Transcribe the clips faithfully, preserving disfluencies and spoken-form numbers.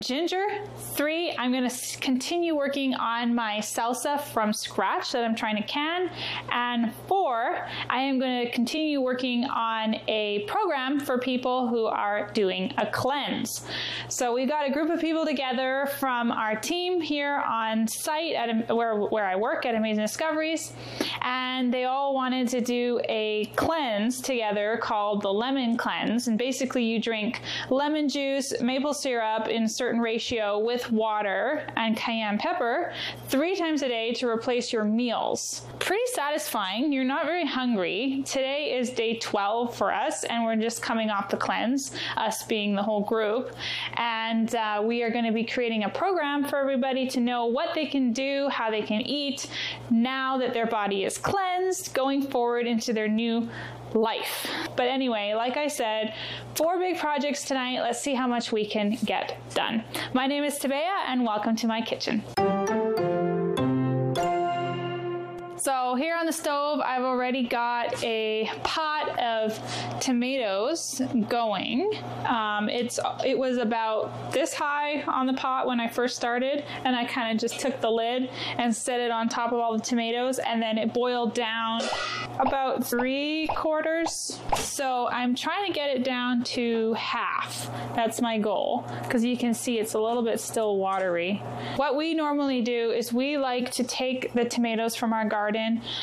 Ginger. Three, I'm going to continue working on my salsa from scratch that I'm trying to can. And four, I am going to continue working on a program for people who are doing a cleanse. So we got a group of people together from our team here on site at where, where I work at Amazing Discoveries, and they all wanted to do a cleanse together called the Lemon Cleanse. And basically you drink lemon juice, maple syrup in certain ratio with water and cayenne pepper three times a day to replace your meals. Pretty satisfying. You're not very hungry. Today is day twelve for us, and we're just coming off the cleanse, us being the whole group. And uh, we are going to be creating a program for everybody to know what they can do, how they can eat now that their body is cleansed, going forward into their new life. But anyway, like I said, four big projects tonight. Let's see how much we can get done. My name is Tabea, and welcome to my kitchen. So here on the stove, I've already got a pot of tomatoes going. Um, it's it was about this high on the pot when I first started, and I kind of just took the lid and set it on top of all the tomatoes, and then it boiled down about three quarters. So I'm trying to get it down to half. That's my goal, because you can see it's a little bit still watery. What we normally do is we like to take the tomatoes from our garden,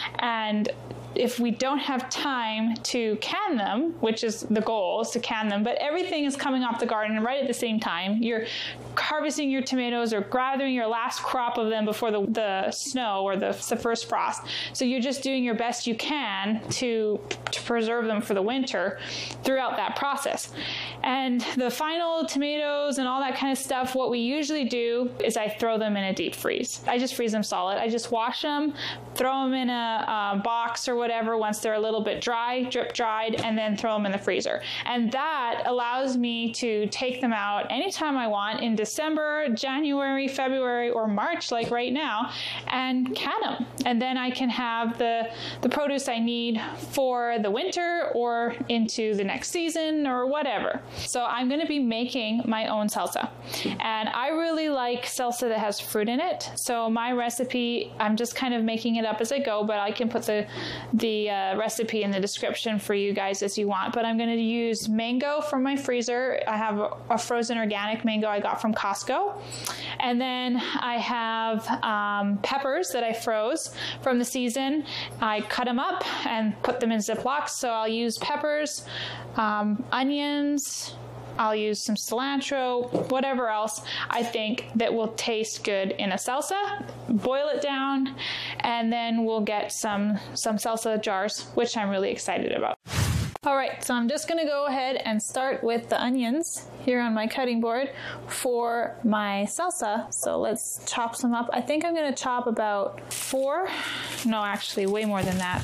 and if we don't have time to can them, which is the goal, is to can them, but everything is coming off the garden right at the same time. You're harvesting your tomatoes or gathering your last crop of them before the, the snow or the, the first frost. So you're just doing your best you can to, to preserve them for the winter throughout that process. And the final tomatoes and all that kind of stuff, what we usually do is I throw them in a deep freeze. I just freeze them solid. I just wash them, throw them in a, a box or whatever once they're a little bit dry, drip dried, and then throw them in the freezer. And that allows me to take them out anytime I want in December, January, February, or March, like right now, and can them. And then I can have the, the produce I need for the winter or into the next season or whatever. So I'm going to be making my own salsa. And I really like salsa that has fruit in it. So my recipe, I'm just kind of making it up as I go, but I can put the the uh, recipe in the description for you guys as you want. But I'm going to use mango from my freezer. I have a, a frozen organic mango I got from Costco. And then I have um, peppers that I froze from the season. I cut them up and put them in Ziplocs. So I'll use peppers, um, onions, I'll use some cilantro, whatever else I think that will taste good in a salsa. Boil it down, and then we'll get some, some salsa jars, which I'm really excited about. All right, so I'm just gonna go ahead and start with the onions here on my cutting board for my salsa. So let's chop some up. I think I'm gonna chop about four, no, actually way more than that.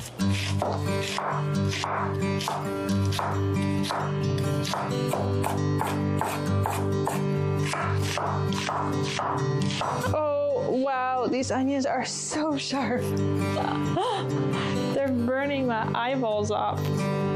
Oh, wow, these onions are so sharp. They're burning my eyeballs off.